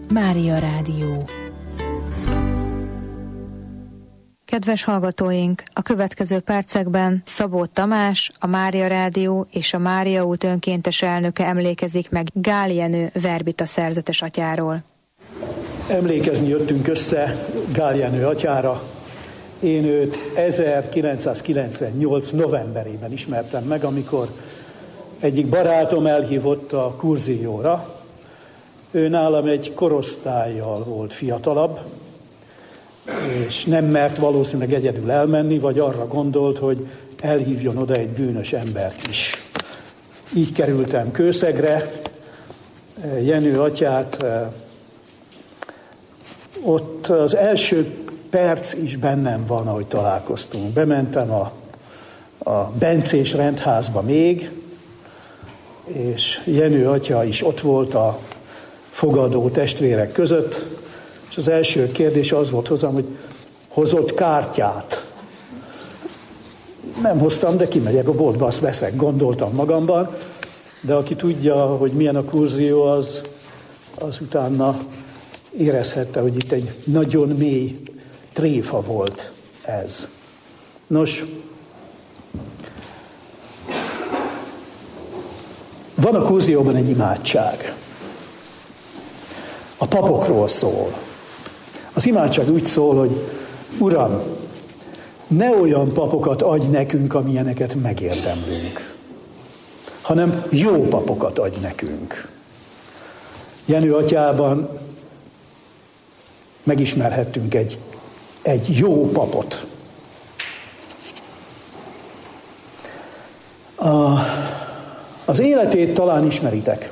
Mária Rádió. Kedves hallgatóink, a következő percekben Szabó Tamás, a Mária Rádió és a Mária út önkéntes elnöke emlékezik meg Gál Jenő verbita szerzetes atyáról. Emlékezni jöttünk össze Gál Jenő atyára. Én őt 1998. novemberében ismertem meg, amikor egyik barátom elhívott a kurzióra. Ő nálam egy korosztállyal volt fiatalabb, és nem mert valószínűleg egyedül elmenni, vagy arra gondolt, hogy elhívjon oda egy bűnös embert is. Így kerültem Kőszegre, Jenő atyát, ott az első perc is bennem van, ahogy találkoztunk. Bementem a bencés rendházba még, és Jenő atya is ott volt a fogadó testvérek között, és az első kérdés az volt hozzám, hogy hozott kártyát. Nem hoztam, de kimegyek a boltba, azt veszek, gondoltam magamban, de aki tudja, hogy milyen a kurzió, az utána érezhette, hogy itt egy nagyon mély tréfa volt ez. Nos, van a kurzióban egy imádság. A papokról szól. Az imádság úgy szól, hogy Uram, ne olyan papokat adj nekünk, amilyeneket megérdemlünk, hanem jó papokat adj nekünk. Jenő atyában megismerhettünk egy jó papot. Az életét talán ismeritek.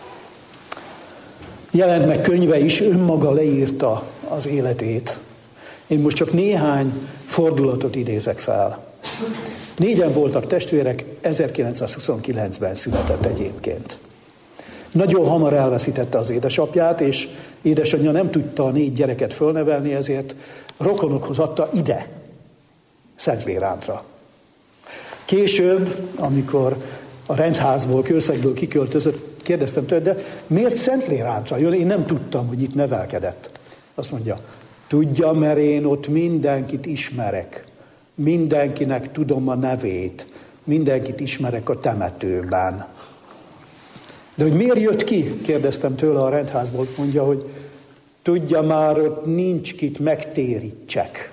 Jelent meg könyve is, önmaga leírta az életét. Én most csak néhány fordulatot idézek fel. 4 voltak testvérek, 1929-ben született egyébként. Nagyon hamar elveszítette az édesapját, és édesanyja nem tudta a 4 gyereket fölnevelni, ezért rokonokhoz adta ide, Szentlérántra. Később, amikor a rendházból, Kőszegből kiköltözött, kérdeztem tőle, de miért Szentlérántra jön? Én nem tudtam, hogy itt nevelkedett. Azt mondja, tudja, mert én ott mindenkit ismerek. Mindenkinek tudom a nevét. Mindenkit ismerek a temetőben. De hogy miért jött ki? Kérdeztem tőle a rendházból. Mondja, hogy tudja már, ott nincs kit megtérítsek.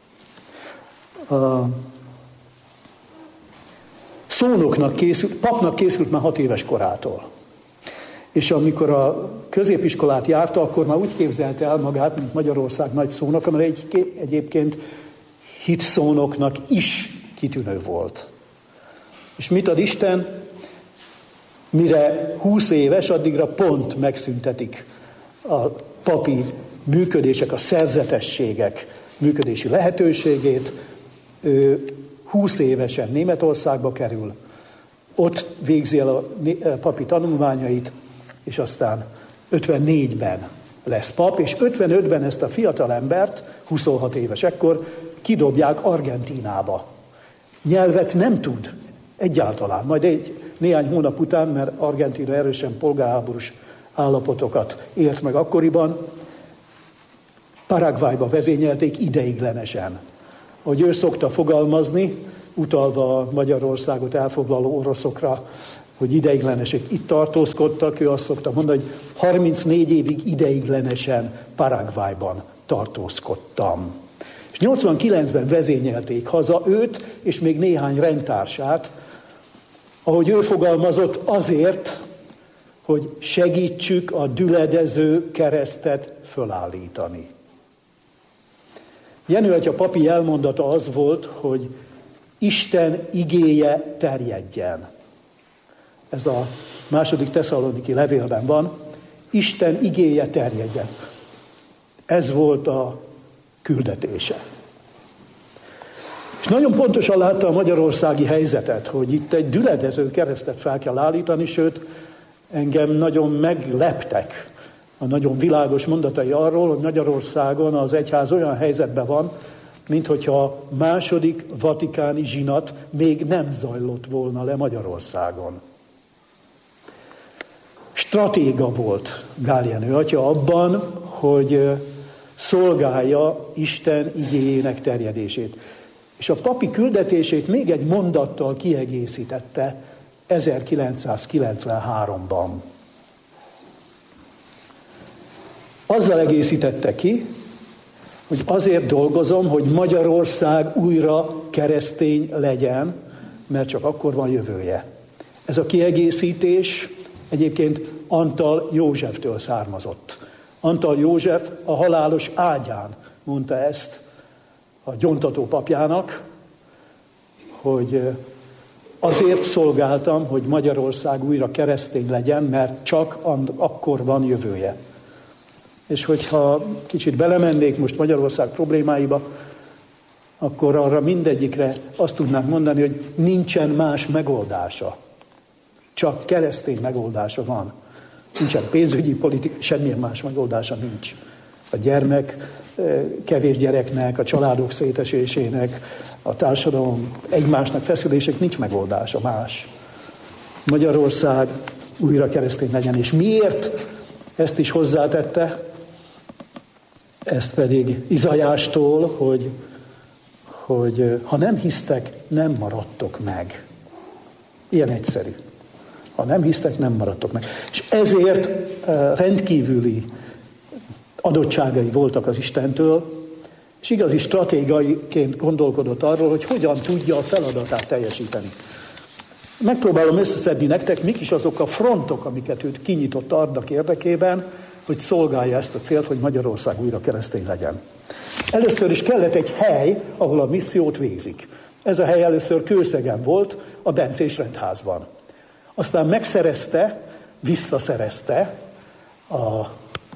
Szónoknak készült, papnak készült már 6 éves korától. És amikor a középiskolát járta, akkor már úgy képzelte el magát, mint Magyarország nagy szónoka, mert egyébként hitszónoknak is kitűnő volt. És mit ad Isten? Mire 20 éves, addigra pont megszüntetik a papi működések, a szerzetességek működési lehetőségét. Ő 20 évesen Németországba kerül, ott végzi el a papi tanulmányait, és aztán 54-ben lesz pap, és 55-ben ezt a fiatal embert, 26 éves ekkor, kidobják Argentínába. Nyelvet nem tud egyáltalán, majd néhány hónap után, mert Argentína erősen polgárháborús állapotokat élt meg akkoriban, Paraguayba vezényelték ideiglenesen. Ahogy ő szokta fogalmazni, utalva a Magyarországot elfoglaló oroszokra, hogy ideiglenesek itt tartózkodtak, ő azt szokta mondani, hogy 34 évig ideiglenesen Paraguayban tartózkodtam. És 89-ben vezényelték haza őt, és még néhány rendtársát, ahogy ő fogalmazott, azért, hogy segítsük a düledező keresztet fölállítani. Jenő atya papi elmondata az volt, hogy Isten igéje terjedjen. Ez a 2. Tesszaloniki levélben van. Isten igéje terjedjen. Ez volt a küldetése. És nagyon pontosan látta a magyarországi helyzetet, hogy itt egy düledező keresztet fel kell állítani, sőt, engem nagyon megleptek a nagyon világos mondatai arról, hogy Magyarországon az egyház olyan helyzetben van, minthogyha a 2. vatikáni zsinat még nem zajlott volna le Magyarországon. stratéga volt Gál Jenő atya abban, hogy szolgálja Isten igéjének terjedését. És a papi küldetését még egy mondattal kiegészítette 1993-ban. Azzal egészítette ki, hogy azért dolgozom, hogy Magyarország újra keresztény legyen, mert csak akkor van jövője. Ez a kiegészítés egyébként Antal Józseftől származott. Antal József a halálos ágyán mondta ezt a gyóntató papjának, hogy azért szolgáltam, hogy Magyarország újra keresztény legyen, mert csak akkor van jövője. És hogyha kicsit belemennék most Magyarország problémáiba, akkor arra mindegyikre azt tudnánk mondani, hogy nincsen más megoldása. Csak keresztény megoldása van. Nincsen pénzügyi politika, semmilyen más megoldása nincs. A kevés gyereknek, a családok szétesésének, a társadalom egymásnak feszülések nincs megoldása más. Magyarország újra keresztény legyen. És miért ezt is hozzátette? Ezt pedig Izajástól, hogy ha nem hisztek, nem maradtok meg. Ilyen egyszerű. Ha nem hisztek, nem maradtok meg. És ezért rendkívüli adottságai voltak az Istentől, és igazi stratégiaiként gondolkodott arról, hogy hogyan tudja a feladatát teljesíteni. Megpróbálom összeszedni nektek, mik is azok a frontok, amiket őt kinyitott annak érdekében, hogy szolgálja ezt a célt, hogy Magyarország újra keresztény legyen. Először is kellett egy hely, ahol a missziót végzik. Ez a hely először Kőszegen volt, a Bencés rendházban. Aztán megszerezte, visszaszerezte a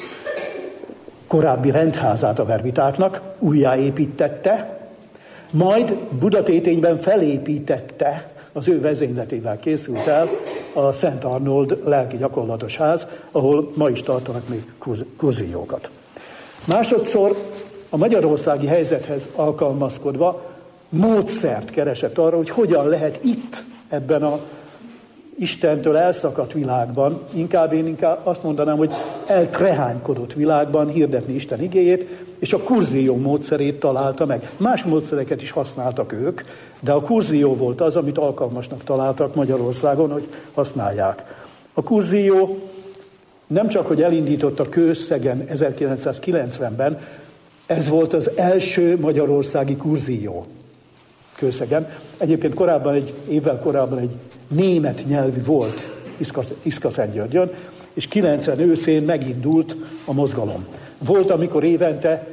korábbi rendházát a verbitáknak, újjáépítette, majd Budatétényben felépítette, az ő vezényletével készült el a Szent Arnold lelki gyakorlatos ház, ahol ma is tartanak még kurziókat. Másodszor a magyarországi helyzethez alkalmazkodva módszert keresett arra, hogy hogyan lehet itt, ebben a Istentől elszakadt világban, én azt mondanám, hogy eltrehánykodott világban hirdetni Isten igéjét, és a kurzió módszerét találta meg. Más módszereket is használtak ők, de a kurzió volt az, amit alkalmasnak találtak Magyarországon, hogy használják. A kurzió nem csak, hogy elindította Kőszegen 1990-ben, ez volt az első magyarországi kurzió Kőszegen. Egyébként évvel korábban egy német nyelvű volt Iszkaszentgyörgyön, és 90 őszén megindult a mozgalom. Volt, amikor évente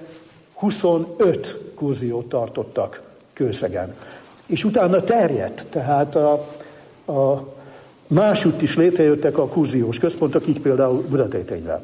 25 kurziót tartottak Kőszegen. És utána terjedt, tehát a másutt is létrejöttek a kurziós központok, így például Budatétényben.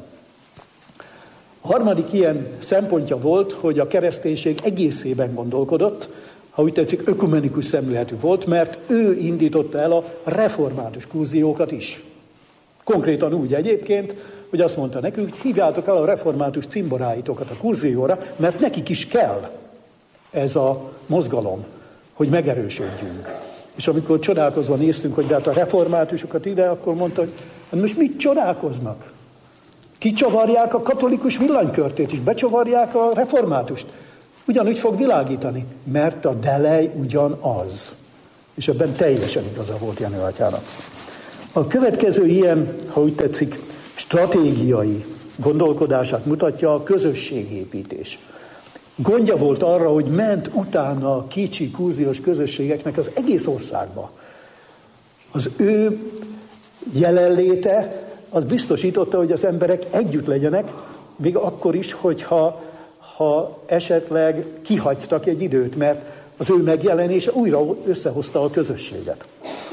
A harmadik ilyen szempontja volt, hogy a kereszténység egészében gondolkodott, ha úgy tetszik, ökumenikus szemléletű volt, mert ő indította el a református kurziókat is. Konkrétan úgy egyébként, hogy azt mondta nekünk, hogy hívjátok el a református cimboráitokat a kurzióra, mert nekik is kell ez a mozgalom, hogy megerősödjünk. És amikor csodálkozva néztünk, hogy de hát a reformátusokat ide, akkor mondta, hogy most mit csodálkoznak? Kicsavarják a katolikus villanykörtét, és becsavarják a reformátust. Ugyanúgy fog világítani, mert a delej ugyanaz. És ebben teljesen igaza volt Jenő atyának. A következő ilyen, ha úgy tetszik, stratégiai gondolkodását mutatja a közösségépítés. Gondja volt arra, hogy ment utána a kicsi kurziós közösségeknek az egész országba. Az ő jelenléte az biztosította, hogy az emberek együtt legyenek, még akkor is, hogyha esetleg kihagytak egy időt, mert az ő megjelenése újra összehozta a közösséget.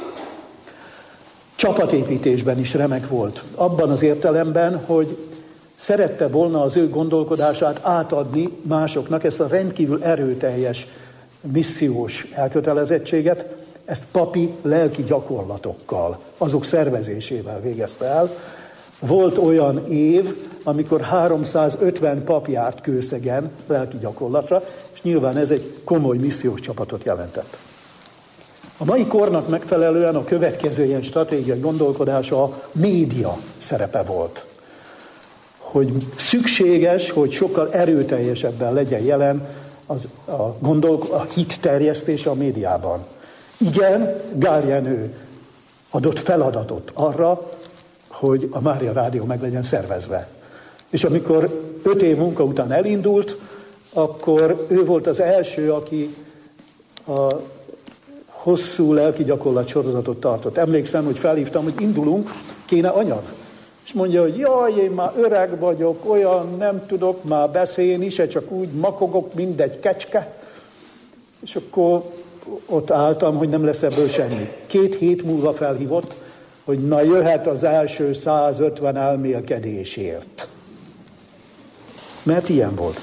Csapatépítésben is remek volt. Abban az értelemben, hogy szerette volna az ő gondolkodását átadni másoknak, ezt a rendkívül erőteljes missziós elkötelezettséget, ezt papi lelki gyakorlatokkal, azok szervezésével végezte el. Volt olyan év, amikor 350 pap járt Kőszegen lelki gyakorlatra, és nyilván ez egy komoly missziós csapatot jelentett. A mai kornak megfelelően a következő ilyen stratégiai gondolkodása a média szerepe volt. Hogy szükséges, hogy sokkal erőteljesebben legyen jelen a hit terjesztése a médiában. Igen, Gál Jenő adott feladatot arra, hogy a Mária Rádió meg legyen szervezve. És amikor 5 év munka után elindult, akkor ő volt az első, aki a hosszú lelki gyakorlat sorozatot tartott. Emlékszem, hogy felhívtam, hogy indulunk, kéne anyag. És mondja, hogy jaj, én már öreg vagyok, olyan nem tudok már beszélni, se csak úgy makogok, mint egy kecske. És akkor ott álltam, hogy nem lesz ebből semmi. 2 hét múlva felhívott, hogy na jöhet az első 150 elmélkedésért. Mert ilyen volt.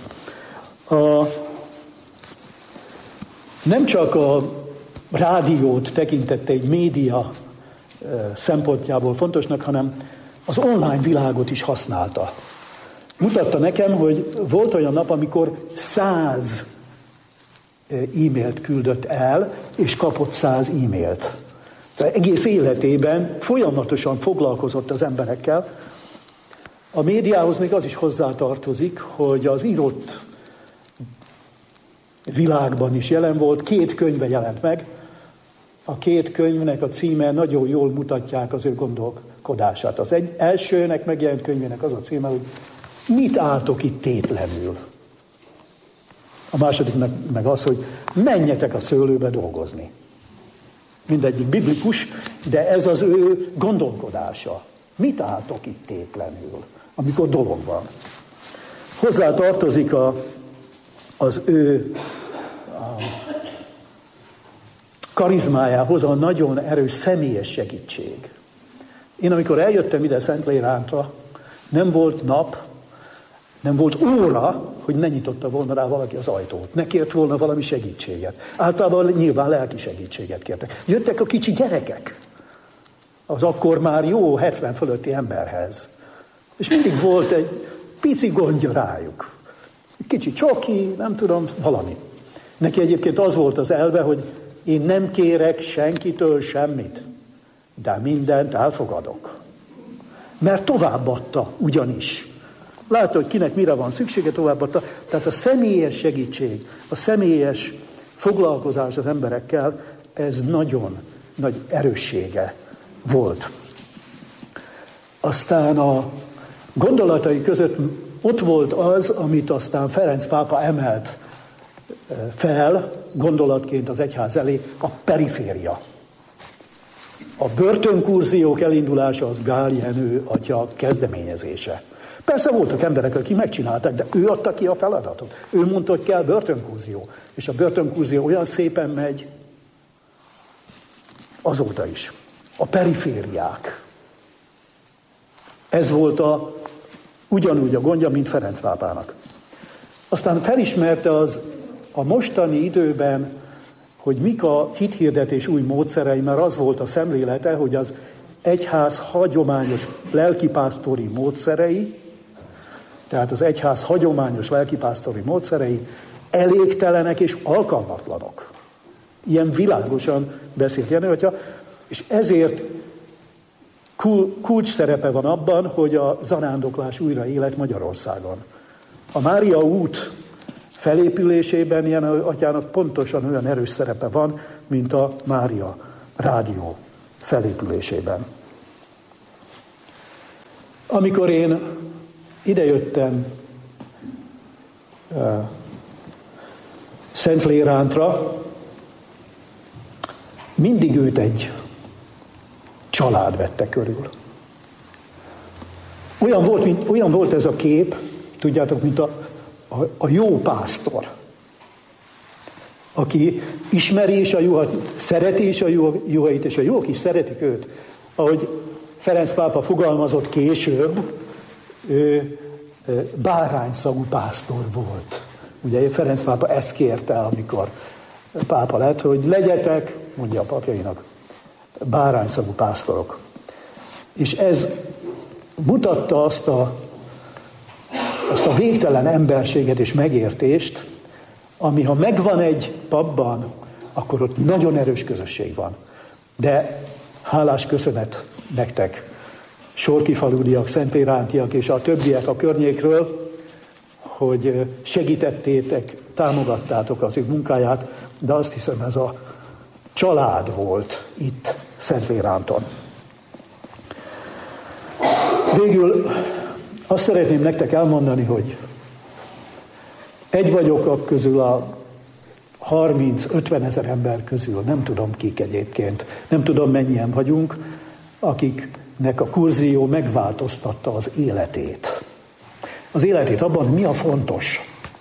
Nem csak a rádiót tekintette egy média szempontjából fontosnak, hanem az online világot is használta. Mutatta nekem, hogy volt olyan nap, amikor 100 e-mailt küldött el, és kapott 100 e-mailt. Tehát egész életében folyamatosan foglalkozott az emberekkel. A médiához még az is hozzátartozik, hogy az írott világban is jelen volt, 2 könyve jelent meg. A 2 könyvnek a címe nagyon jól mutatják az ő gondolkodását. Az elsőnek megjelent könyvének az a címe, hogy mit álltok itt tétlenül. A másodiknak meg az, hogy menjetek a szőlőbe dolgozni. Mindegyik biblikus, de ez az ő gondolkodása. Mit álltok itt tétlenül, amikor dolog van? Hozzá tartozik az ő karizmájához a nagyon erős személyes segítség. Én amikor eljöttem ide Szentlélántra, nem volt nap, nem volt óra, hogy ne nyitotta volna rá valaki az ajtót. Ne kért volna valami segítséget. Általában nyilván lelki segítséget kértek. Jöttek a kicsi gyerekek, az akkor már jó 70 fölötti emberhez. És mindig volt egy pici gondja rájuk. Egy kicsi csoki, nem tudom, valami. Neki egyébként az volt az elve, hogy én nem kérek senkitől semmit, de mindent elfogadok. Mert továbbadta ugyanis. Látta, hogy kinek mire van szüksége, továbbadta. Tehát a személyes segítség, a személyes foglalkozás az emberekkel, ez nagyon nagy erőssége volt. Aztán a gondolatai között ott volt az, amit aztán Ferenc pápa emelt fel gondolatként az egyház elé, a periféria. A börtönkurziók elindulása az Gál Jenő atya kezdeményezése. Persze voltak emberek, akik megcsinálták, de ő adta ki a feladatot. Ő mondta, hogy kell börtönkurzió. És a börtönkurzió olyan szépen megy, azóta is. A perifériák. Ez volt ugyanúgy a gondja, mint Ferenc pápának. Aztán felismerte a mostani időben, hogy mik a hithirdetés új módszerei, mert az volt a szemlélete, hogy az egyház hagyományos lelkipásztori módszerei, tehát az egyház hagyományos lelkipásztori módszerei elégtelenek és alkalmatlanok. Ilyen világosan beszélt Jenő atya, és ezért kulcs szerepe van abban, hogy a zarándoklás újra élet Magyarországon. A Mária út felépülésében Jenő atyának pontosan olyan erős szerepe van, mint a Mária Rádió felépülésében. Amikor én idejöttem Szentlélántra, mindig őt egy család vette körül. Olyan volt ez a kép, tudjátok, mint a jó pásztor, aki ismeri is a juhat, szereti is a juhait, és a juhok is szeretik őt. Ahogy Ferenc pápa fogalmazott később, ő bárányszagú pásztor volt. Ugye Ferenc pápa ezt kérte, amikor pápa lett, hogy legyetek, mondja a papjainak, bárányszagú pásztorok. És ez mutatta azt a végtelen emberséget és megértést, ami ha megvan egy papban, akkor ott nagyon erős közösség van. De hálás köszönet nektek, sorkifaludiak, szentélyrántiak és a többiek a környékről, hogy segítettétek, támogattátok az ő munkáját, de azt hiszem ez a család volt itt Szentvéránton. Végül azt szeretném nektek elmondani, hogy egy vagyok a közül a 30-50 ezer ember közül, nem tudom kik egyébként, nem tudom mennyien vagyunk, akiknek a kurzió megváltoztatta az életét. Az életét abban, mi a fontos.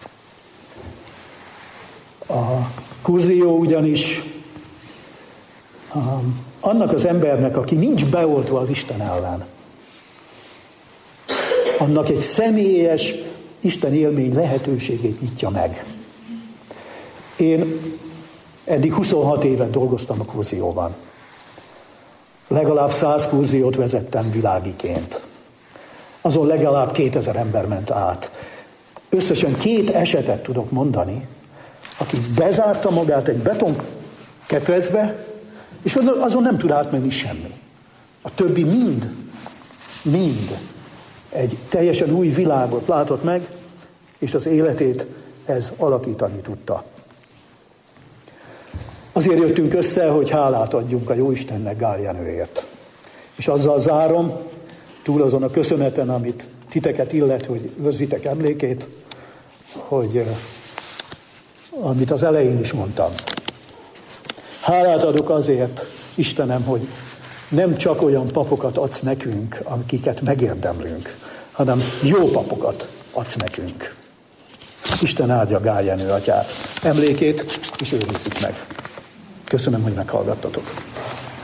A kurzió ugyanis annak az embernek, aki nincs beoltva az Isten ellen, annak egy személyes Isten élmény lehetőségét nyitja meg. Én eddig 26 évet dolgoztam a kurzióban. Legalább 100 kurziót vezettem világiként. Azon legalább 2000 ember ment át. Összesen 2 esetet tudok mondani, aki bezárta magát egy betonketrecbe, és azon nem tud átmenni semmi. A többi mind egy teljesen új világot látott meg, és az életét ez alakítani tudta. Azért jöttünk össze, hogy hálát adjunk a Jóistennek Gál Jenőért. És azzal zárom, túl azon a köszöneten, amit titeket illet, hogy őrzitek emlékét, hogy amit az elején is mondtam. Hálát adok azért, Istenem, hogy nem csak olyan papokat adsz nekünk, akiket megérdemlünk, hanem jó papokat adsz nekünk. Isten áldja Gál Jenő atyát emlékét, és őrizzük meg. Köszönöm, hogy meghallgattatok.